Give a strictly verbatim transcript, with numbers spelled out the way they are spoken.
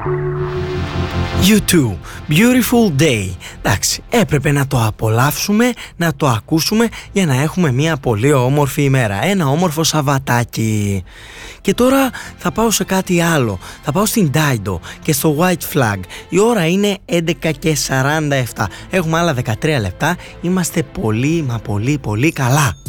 γιου τού, Beautiful Day. Εντάξει, έπρεπε να το απολαύσουμε, να το ακούσουμε για να έχουμε μια πολύ όμορφη ημέρα, ένα όμορφο Σαββατάκι. Και τώρα θα πάω σε κάτι άλλο, θα πάω στην Dido και στο White Flag. Η ώρα είναι έντεκα και σαράντα επτά, έχουμε άλλα δεκατρία λεπτά, είμαστε πολύ μα πολύ πολύ καλά.